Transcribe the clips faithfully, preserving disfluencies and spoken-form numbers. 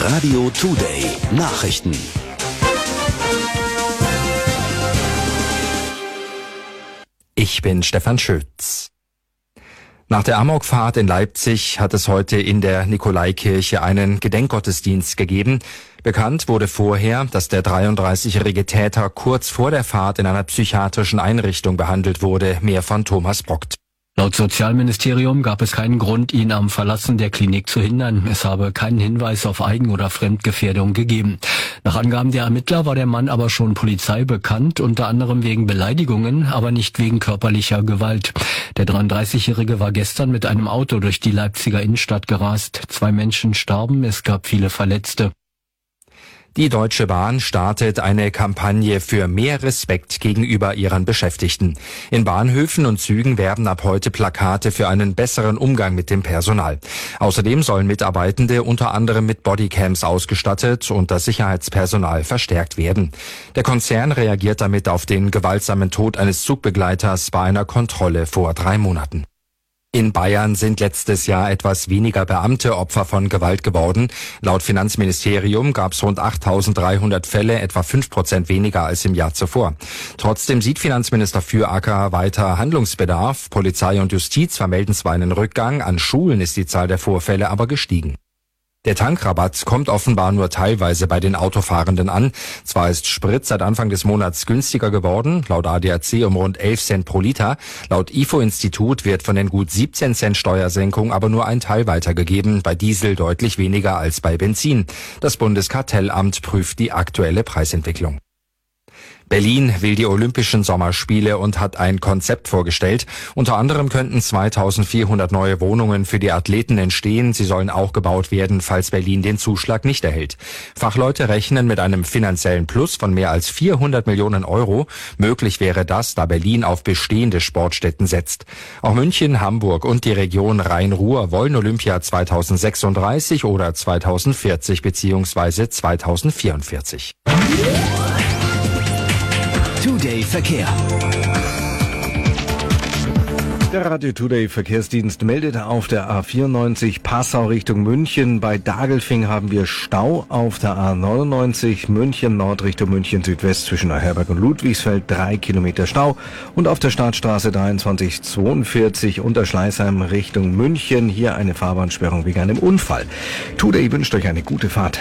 Radio Today Nachrichten. Ich bin Stefan Schütz. Nach der Amokfahrt in Leipzig hat es heute in der Nikolaikirche einen Gedenkgottesdienst gegeben. Bekannt wurde vorher, dass der dreiunddreißigjährige Täter kurz vor der Fahrt in einer psychiatrischen Einrichtung behandelt wurde. Mehr von Thomas Brockt. Laut Sozialministerium gab es keinen Grund, ihn am Verlassen der Klinik zu hindern. Es habe keinen Hinweis auf Eigen- oder Fremdgefährdung gegeben. Nach Angaben der Ermittler war der Mann aber schon Polizei bekannt, unter anderem wegen Beleidigungen, aber nicht wegen körperlicher Gewalt. Der dreiunddreißigjährige war gestern mit einem Auto durch die Leipziger Innenstadt gerast. Zwei Menschen starben, es gab viele Verletzte. Die Deutsche Bahn startet eine Kampagne für mehr Respekt gegenüber ihren Beschäftigten. In Bahnhöfen und Zügen werden ab heute Plakate für einen besseren Umgang mit dem Personal. Außerdem sollen Mitarbeitende unter anderem mit Bodycams ausgestattet und das Sicherheitspersonal verstärkt werden. Der Konzern reagiert damit auf den gewaltsamen Tod eines Zugbegleiters bei einer Kontrolle vor drei Monaten. In Bayern sind letztes Jahr etwas weniger Beamte Opfer von Gewalt geworden. Laut Finanzministerium gab es rund achttausenddreihundert Fälle, etwa fünf Prozent weniger als im Jahr zuvor. Trotzdem sieht Finanzminister Füracker weiter Handlungsbedarf. Polizei und Justiz vermelden zwar einen Rückgang, an Schulen ist die Zahl der Vorfälle aber gestiegen. Der Tankrabatt kommt offenbar nur teilweise bei den Autofahrenden an. Zwar ist Sprit seit Anfang des Monats günstiger geworden, laut A D A C um rund elf Cent pro Liter. Laut I F O-Institut wird von den gut siebzehn Cent Steuersenkung aber nur ein Teil weitergegeben, bei Diesel deutlich weniger als bei Benzin. Das Bundeskartellamt prüft die aktuelle Preisentwicklung. Berlin will die Olympischen Sommerspiele und hat ein Konzept vorgestellt. Unter anderem könnten zweitausendvierhundert neue Wohnungen für die Athleten entstehen. Sie sollen auch gebaut werden, falls Berlin den Zuschlag nicht erhält. Fachleute rechnen mit einem finanziellen Plus von mehr als vierhundert Millionen Euro. Möglich wäre das, da Berlin auf bestehende Sportstätten setzt. Auch München, Hamburg und die Region Rhein-Ruhr wollen Olympia zweitausendsechsunddreißig oder zweitausendvierzig bzw. zweitausendvierundvierzig. Today Verkehr. Der Radio Today Verkehrsdienst meldet auf der A vierundneunzig Passau Richtung München. Bei Dagelfing haben wir Stau auf der A neunundneunzig München Nord Richtung München Südwest zwischen Neuherberg und Ludwigsfeld. Drei Kilometer Stau. Und auf der Startstraße dreiundzwanzig zweiundvierzig unter Schleißheim Richtung München. Hier eine Fahrbahnsperrung wegen einem Unfall. Today wünscht euch eine gute Fahrt.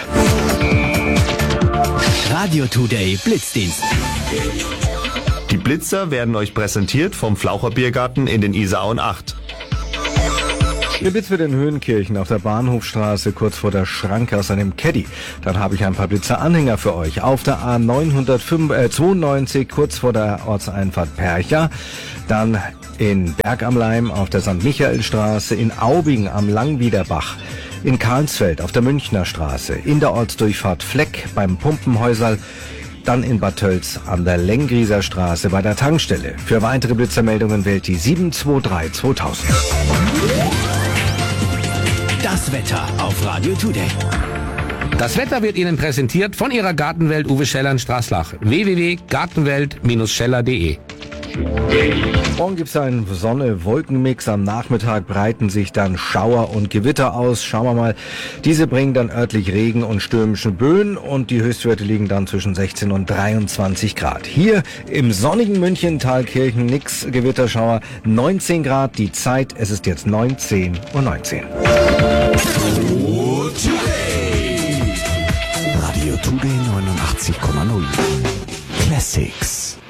Radio Today Blitzdienst. Die Blitzer werden euch präsentiert vom Flaucher Biergarten in den Isarauen acht. Der Blitz wird in Höhenkirchen auf der Bahnhofstraße kurz vor der Schranke aus einem Caddy. Dann habe ich ein paar Blitzer-Anhänger für euch. Auf der A neunhundertzweiundneunzig kurz vor der Ortseinfahrt Percha. Dann in Berg am Laim auf der Sankt Michael-Straße, in Aubing am Langwiederbach, in Karlsfeld auf der Münchner Straße, in der Ortsdurchfahrt Fleck beim Pumpenhäuserl, dann in Bad Tölz an der Lengrieser Straße bei der Tankstelle. Für weitere Blitzermeldungen wählt die sieben zwei drei zweitausend. Das Wetter auf Radio Today. Das Wetter wird Ihnen präsentiert von Ihrer Gartenwelt Uwe Scheller in Straßlach. w w w punkt gartenwelt Scheller punkt de. Morgen gibt es einen Sonne-Wolken-Mix. Am Nachmittag breiten sich dann Schauer und Gewitter aus. Schauen wir mal. Diese bringen dann örtlich Regen und stürmische Böen und die Höchstwerte liegen dann zwischen sechzehn und dreiundzwanzig Grad. Hier im sonnigen München, Thalkirchen, nix Gewitterschauer, neunzehn Grad. Die Zeit, es ist jetzt neunzehn Uhr neunzehn. Radio Today neunundachtzig Komma null. Classics.